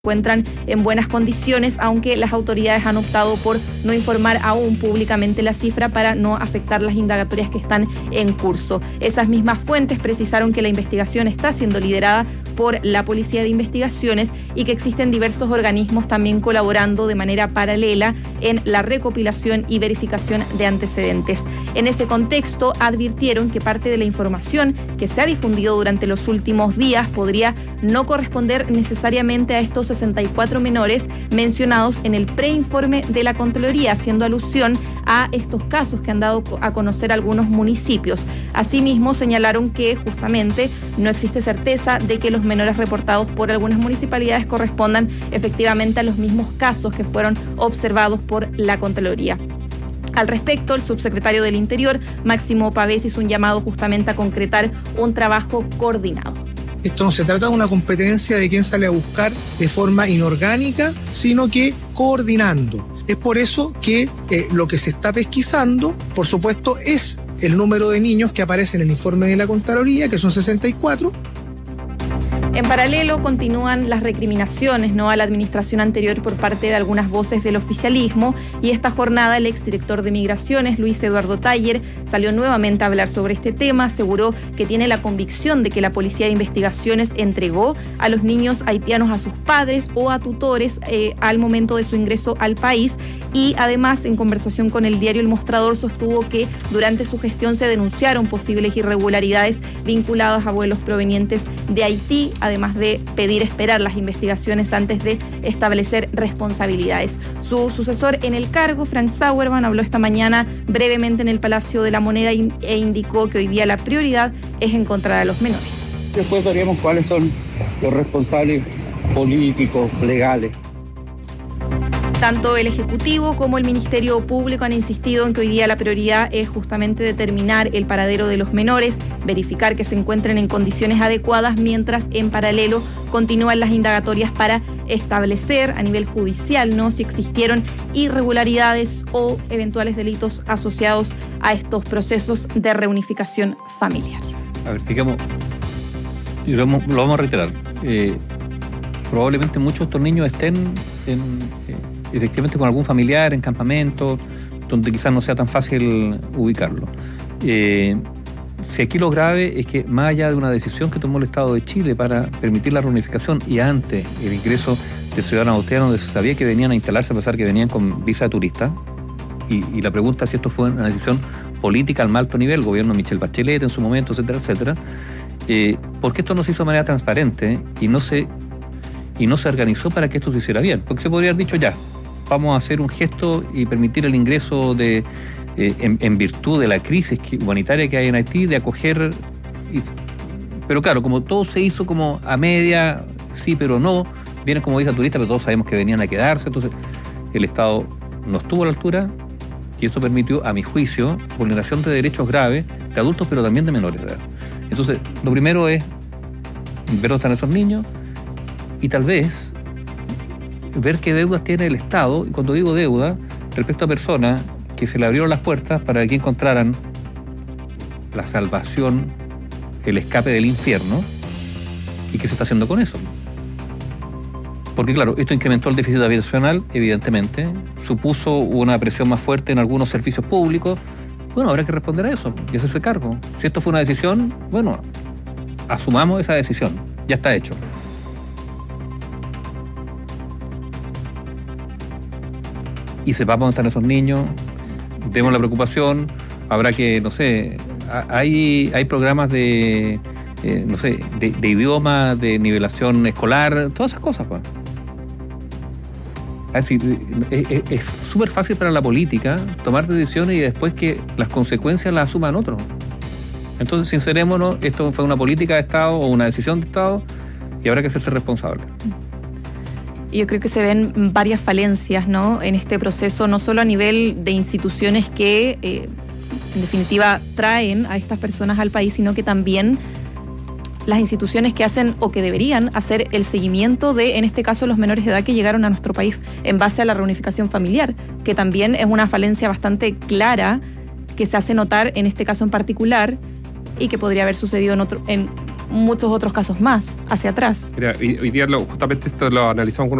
encuentran en buenas condiciones, aunque las autoridades han optado por no informar aún públicamente la cifra para no afectar las indagatorias que están en curso. Esas mismas fuentes precisaron que la investigación está siendo liderada por la Policía de Investigaciones y que existen diversos organismos también colaborando de manera paralela en la recopilación y verificación de antecedentes. En ese contexto, advirtieron que parte de la información que se ha difundido durante los últimos días podría no corresponder necesariamente a estos 64 menores mencionados en el preinforme de la Contraloría, haciendo alusión a estos casos que han dado a conocer algunos municipios. Asimismo, señalaron que justamente no existe certeza de que los menores reportados por algunas municipalidades correspondan efectivamente a los mismos casos que fueron observados por la Contraloría. Al respecto, el subsecretario del Interior, Máximo Pavés, hizo un llamado justamente a concretar un trabajo coordinado. Esto no se trata de una competencia de quién sale a buscar de forma inorgánica, sino que coordinando. Es por eso que lo que se está pesquisando, por supuesto, es el número de niños que aparece en el informe de la Contraloría, que son 64. En paralelo, continúan las recriminaciones a la administración anterior por parte de algunas voces del oficialismo, y esta jornada el exdirector de Migraciones, Luis Eduardo Taller, salió nuevamente a hablar sobre este tema. Aseguró que tiene la convicción de que la Policía de Investigaciones entregó a los niños haitianos a sus padres o a tutores al momento de su ingreso al país, y además, en conversación con el diario El Mostrador, sostuvo que durante su gestión se denunciaron posibles irregularidades vinculadas a vuelos provenientes de Haití, además de pedir esperar las investigaciones antes de establecer responsabilidades. Su sucesor en el cargo, Frank Sauerman, habló esta mañana brevemente en el Palacio de la Moneda e indicó que hoy día la prioridad es encontrar a los menores. Después veremos cuáles son los responsables políticos, legales. Tanto el Ejecutivo como el Ministerio Público han insistido en que hoy día la prioridad es justamente determinar el paradero de los menores, verificar que se encuentren en condiciones adecuadas, mientras en paralelo continúan las indagatorias para establecer a nivel judicial si existieron irregularidades o eventuales delitos asociados a estos procesos de reunificación familiar. A ver, digamos, y lo vamos a reiterar, probablemente muchos de estos niños estén efectivamente con algún familiar en campamento, donde quizás no sea tan fácil ubicarlo. Si aquí lo grave es que, más allá de una decisión que tomó el Estado de Chile para permitir la reunificación y antes el ingreso de ciudadanos haitianos, donde se sabía que venían a instalarse a pesar que venían con visa de turista, y la pregunta es si esto fue una decisión política al más alto nivel, gobierno de Michelle Bachelet en su momento, etcétera, etcétera, porque esto no se hizo de manera transparente y no se organizó para que esto se hiciera bien, porque se podría haber dicho ya, vamos a hacer un gesto y permitir el ingreso en virtud de la crisis humanitaria que hay en Haití, de acoger, pero claro, como todo se hizo como a media, sí pero no, vienen como visa turista, pero todos sabemos que venían a quedarse, entonces el Estado no estuvo a la altura, y esto permitió, a mi juicio, vulneración de derechos graves de adultos, pero también de menores de edad. Entonces, lo primero es ver dónde están esos niños, y tal vez ver qué deudas tiene el Estado, y cuando digo deuda, respecto a personas que se le abrieron las puertas para que encontraran la salvación, el escape del infierno, y qué se está haciendo con eso. Porque claro, esto incrementó el déficit habitacional, evidentemente, supuso una presión más fuerte en algunos servicios públicos. Bueno, habrá que responder a eso y hacerse cargo. Si esto fue una decisión, bueno, asumamos esa decisión, ya está hecho. Y sepamos dónde están esos niños, demos la preocupación, habrá que, no sé, hay programas de idioma, de nivelación escolar, todas esas cosas, pues. Es decir, es súper fácil para la política tomar decisiones y después que las consecuencias las asuman otros. Entonces, sincerémonos, esto fue una política de Estado o una decisión de Estado y habrá que hacerse responsable. Yo creo que se ven varias falencias, en este proceso, no solo a nivel de instituciones que, en definitiva, traen a estas personas al país, sino que también las instituciones que hacen o que deberían hacer el seguimiento de, en este caso, los menores de edad que llegaron a nuestro país en base a la reunificación familiar, que también es una falencia bastante clara que se hace notar en este caso en particular y que podría haber sucedido en muchos otros casos más hacia atrás. Mira, hoy día justamente esto lo analizamos con